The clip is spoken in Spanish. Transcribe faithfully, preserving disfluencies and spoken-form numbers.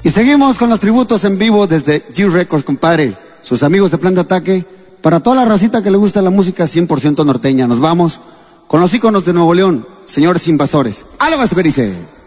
Y seguimos con los tributos en vivo desde G Records, compadre. Sus amigos de Plan de Ataque. Para toda la racita que le gusta la música cien por ciento norteña. Nos vamos con los íconos de Nuevo León, señores invasores. ¡Álvaro Berice!